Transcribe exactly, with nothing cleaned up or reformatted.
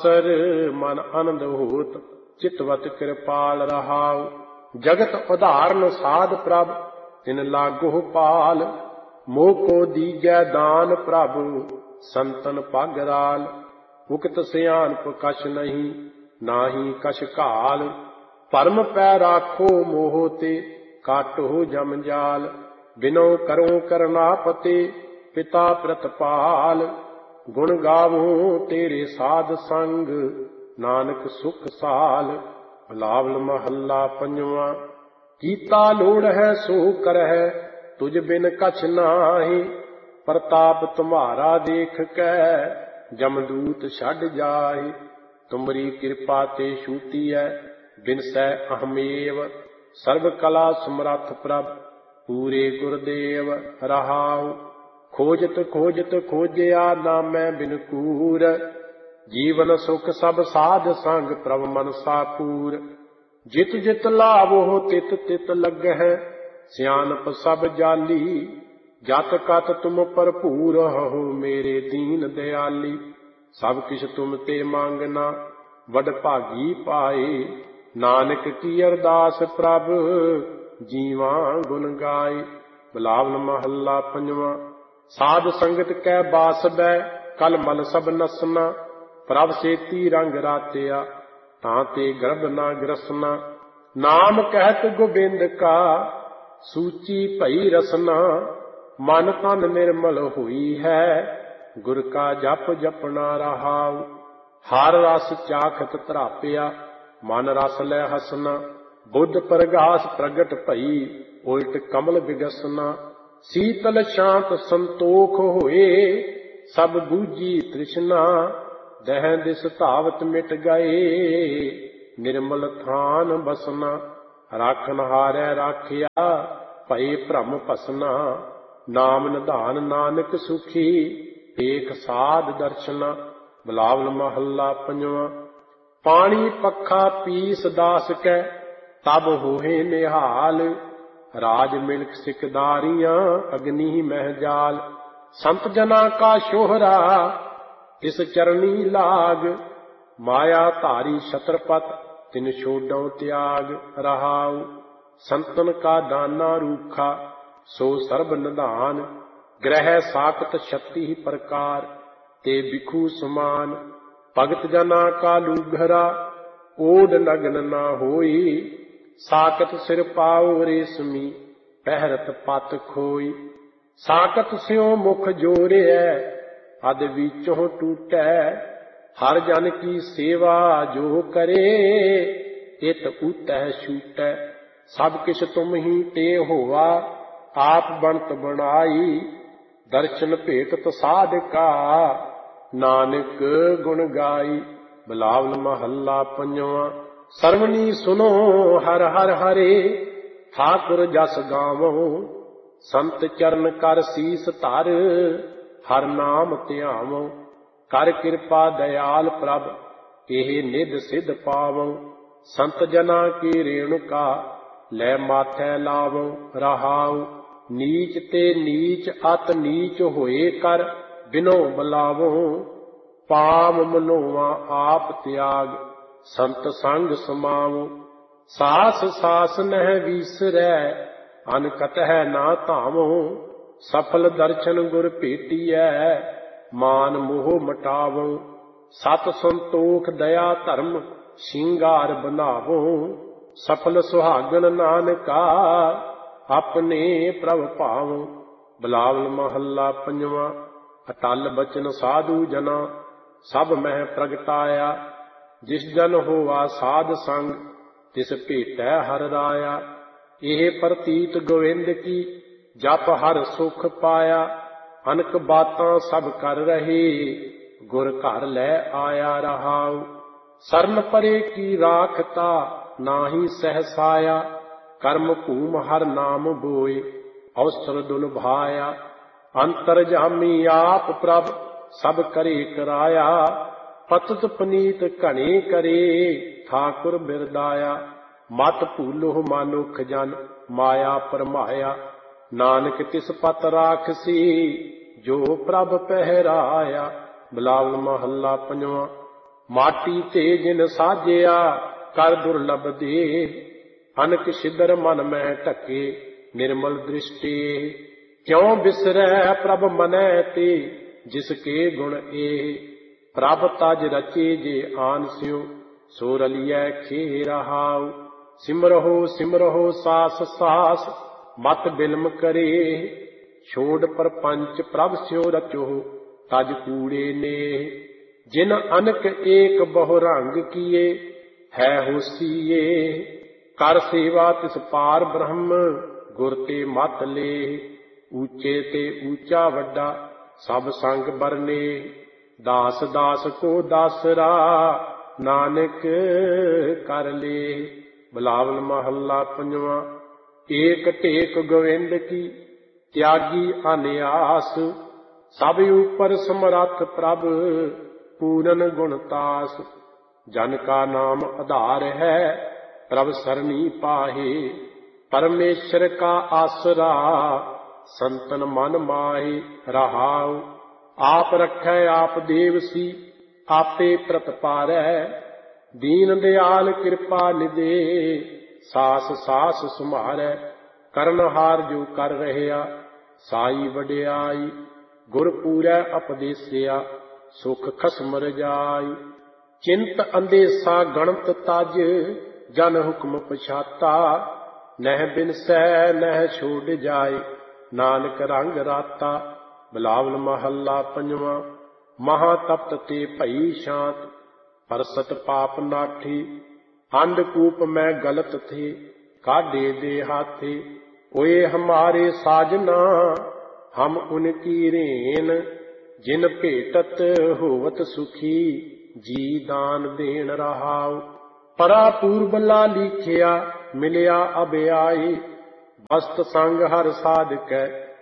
बासर मन आनंद होत चितवत कृपाल रहाउ। जगत उदाहरण साध प्रभ तिन लागो पाल। मोको दीजै दान प्रभ संतन पगराल। उकत सियानप कछ नहीं नाही कछ काल। परम पै राखो मोह ते काटो जमजाल। बिनो करो करनापते पिता प्रतपाल। गुण गावो तेरे साध संग नानक सुख साल। बिलावल महला पंजवा। कीता लोड़ है सो करह तुझ बिन कछ नाहि। प्रताप तुम्हारा देख कै जमदूत छड़ जाहि। तुमरी कृपा ते छूटी है बिनसै अहमेव। सर्व कला समरथ प्रभ पूरे गुरदेव रहाउ। खोजत खोजत खोजया नामै बिन कूर। जीवन सुख सब साध संग प्रभ मनसा पूर। जित जित लावो तित तित लगह सियानप सब जाली। जत कत तुम भरपूर हो मेरे दीन दयाली। सब किछ तुम ते मांगना वड भागी पाए। नानक की अरदास प्रभ जीवा गुण गाए। बिलावल महला पंजवा। साध संगत कै बास बै कल मल सब नसना। प्रभ सेती रंग रातिया तां ते गर्भ ना ग्रसना। नाम कहत गोबिंद का सूची भई रसना। मन तन निर्मल हुई है गुर का जप जपना रहाउ। हर रस चाखत तरापिया मन रस लै हसना। बुद्ध प्रगास प्रगट भई उल्ट कमल विगसना। शीतल शांत संतोख होए सब बूझी तृष्णा। दह दिस धावत मिट गए निर्मल थान बसना। राखन हारै राखिया भई भ्रम भसना। नाम निधान नानक सुखी देख साध दर्शना। बिलावल महला पंजवा। पानी पखा पीस दास कै तब होए निहाल। राज मिल्क सिकदारियां अग्नि महजाल। संत जना का शोहरा इस चरणी लाग। माया धारी छत्रपत तिन छोड़ो त्याग रहाउ। संतन का दाना रूखा सो सर्ब निधान। ग्रह साकत छत्ती प्रकार ते बिखु समान। भगत जना का लूघरा ओड लगन न होई। साकत सिर पाओ रेशमी पहरत पत खोई। साकत स्यों मुख जोड़े अद बीचों टूटै। हर जन की सेवा जो करे इत उतह छूटै। सब किछ तुम ही ते होवा आप बनत बनाई। दर्शन भेटत साधका नानक गुण गाई। बिलावल महला पंजवा। सरवनी सुनो हर हर हरे ठाकुर जस गावो। संत चरण कर सीस धर हर नाम ध्यावो। कर कृपा दयाल प्रभ एह निध सिद्ध पावो। संत जना की रेणुका लै माथै लावो रहाउ। नीच ते नीच अत नीच होए कर बिनो बलावो। पाम मनोवा आप त्याग संत संग समावो। सास सास नह विसरै अन कतह ना धावो। सफल दर्शन गुर भेटियै मान मोह मटावो। सत संतोख दया धर्म सिंगार बनावो। सफल सुहागन नानका अपने प्रभ भावो। बिलावल महला पंजवा। अटल बचन साधु जना सब मह प्रगटाया। जिस जन होवा साध संग तिस भेटै हर राया। एह प्रतीत गोविंद की जप हर सुख पाया। अनक बातां सब कर रहे गुर घर लै आया रहाउ। सरन परे की राखता नाहि सहसाया। कर्म भूम हर नाम बोए अवसर दुलभाया। अंतर जामी आप प्रभ सब करे कराया। पतत पनीत घने करे ठाकुर बिरदाया। मत भूलो मानुख जन माया परमाया। नानक तिस पत राखसी जो प्रभ पहराया। बिलावल महला पंजवा। ਮਾਟੀ ਤੇ ਜਿਨ ਸਾਜਿਆ ਕਰ ਦੁਰਲਭ ਦੇ। ਅਨਕ ਛਿਦਰ ਮਨ ਮੈਂ ਢਕੇ ਨਿਰਮਲ ਦ੍ਰਿਸ਼ਟੀ। ਕਿਉ ਬਿਸਰੈ ਪ੍ਰਭ ਮਨੈ ਤੇ ਜਿਸ ਕੇ ਗੁਣ ਏ। ਪ੍ਰਭ ਤਜ ਰਚੇ ਜੇ ਆਨ ਸਿਉ ਸੋ ਰਲਿਐ ਖੇ ਰਹਾਉ। ਸਿਮਰਹੁ ਸਿਮਰਹੁ ਸਾਸ ਸਾਸ ਮਤ ਬਿਲਮ ਕਰੇ। ਛੋੜ ਪਰਪੰਚ ਪ੍ਰਭ ਸਿਉ ਰਚੋ ਤਜ ਕੂੜੇ ਨੇ। ਜਿਨ ਅਨਕ ਏਕ ਬਹੁ ਰੰਗ ਕੀਏ ਹੈ ਹੋਸੀਏ। ਕਰ ਸੇਵਾ ਤਿਸ ਪਾਰ ਬ੍ਰਹਮ ਗੁਰ ਤੇ ਮਤ ਲੇ। ਊਚੇ ਤੇ ਊਚਾ ਵੱਡਾ ਸਭ ਸੰਗ ਬਰਨੇ। ਦਾਸ ਦਾਸ ਕੋ ਦਾਸਰਾ ਨਾਨਕ ਕਰ ਲੇ। ਬਿਲਾਵਲ ਮਹੱਲਾ ਪੰਜਵਾਂ। ਏਕ ਟੇਕ ਗੋਵਿੰਦ ਕੀ ਤਿਆਗੀ ਅਨਿਆਸ। ਸਭ ਉਪਰ ਸਮਰੱਥ ਪ੍ਰਭ ਪੂਰਨ ਗੁਣਤਾਸ। ਜਨ ਕਾ ਨਾਮ ਆਧਾਰ ਹੈ ਪ੍ਰਭ ਸਰਣੀ ਪਾਹੇ। ਪਰਮੇਸ਼ਰ ਕਾ ਆਸਰਾ ਸੰਤਨ ਮਨ ਮਾਹੇ। ਰਹਾਉ ਆਪ ਰਖੈ ਆਪ ਦੇਵਸੀ ਆਪੇ ਪ੍ਰਤਪਾਰੈ। ਦੀਨ ਦਿਆਲ ਕਿਰਪਾ ਨਿਦੇ ਸਾਸ ਸਾਸ ਸੁਮਾਰੈ। ਕਰਨਹਾਰ ਜੋ ਕਰ ਰਹਿਆ ਸਾਈ ਵਡਿਆਈ। ਗੁਰ ਪੂਰੈ ਉਪਦੇਸਿਆ ਸੁਖ ਖਸਮ ਰਜਾਈ। ਚਿੰਤ ਅੰਦੇਸਾ ਗਣਤ ਤਜ ਜਨ ਹੁਕਮ ਪਛਾਤਾ। ਨਹਿ ਬਿਨਸੈ ਨਹਿ ਛੋੜ ਜਾਏ ਨਾਨਕ ਰੰਗ ਰਾਤਾ। ਬਿਲਾਵਲ ਮਹੱਲਾ ਪੰਜਵਾਂ। ਮਹਾ ਤਪਤ ਤੇ ਭਈ ਸ਼ਾਂਤ ਪਰਸਤ ਪਾਪ ਨਾਠੀ। ਅੰਧ ਕੂਪ ਮੈਂ ਗਲਤ ਥੇ ਕਾਢੇ ਦੇ ਹਾਥੇ। ਹੋਏ ਹਮਾਰੇ ਸਾਜਨਾ ਹਮ ਉਨਕੀ ਰੇਨ। ਜਿਨ ਭੇਟਤ ਹੋਵਤ ਸੁਖੀ ਜੀ ਦਾਨ ਦੇਣ। ਰਹਾਉ ਪਰਾ ਪੂਰਬਲਾ ਲੀਖਿਆ ਮਿਲਿਆ ਅਬ ਆਏ। ਬਸਤ ਸੰਗ ਹਰ ਸਾਧਕੈ